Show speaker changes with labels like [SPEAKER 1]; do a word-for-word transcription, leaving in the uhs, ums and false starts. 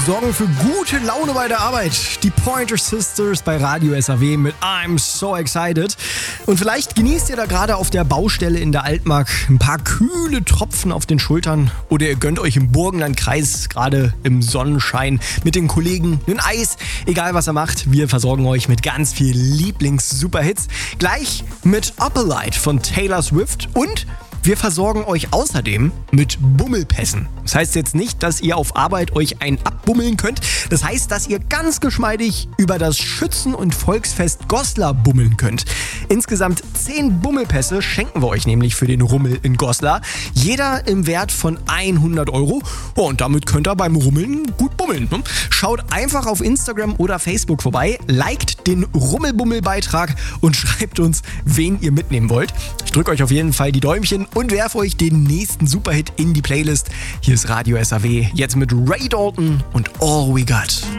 [SPEAKER 1] sorgen für gute Laune bei der Arbeit. Die Pointer Sisters bei Radio S A W mit I'm So Excited. Und vielleicht genießt ihr da gerade auf der Baustelle in der Altmark ein paar kühle Tropfen auf den Schultern oder ihr gönnt euch im Burgenlandkreis gerade im Sonnenschein mit den Kollegen ein Eis. Egal was ihr macht, wir versorgen euch mit ganz viel Lieblings-Superhits. Gleich mit Upper Light von Taylor Swift und wir versorgen euch außerdem mit Bummelpässen. Das heißt jetzt nicht, dass ihr auf Arbeit euch einen abbummeln könnt. Das heißt, dass ihr ganz geschmeidig über das Schützen- und Volksfest Goslar bummeln könnt. Insgesamt zehn Bummelpässe schenken wir euch nämlich für den Rummel in Goslar. Jeder im Wert von hundert Euro. Oh, und damit könnt ihr beim Rummeln gut bummeln. Ne? Schaut einfach auf Instagram oder Facebook vorbei, liked den Rummelbummel-Beitrag und schreibt uns, wen ihr mitnehmen wollt. Ich drücke euch auf jeden Fall die Däumchen und werfe euch den nächsten Superhit in die Playlist. Hier ist Radio S A W, jetzt mit Ray Dalton und All We Got.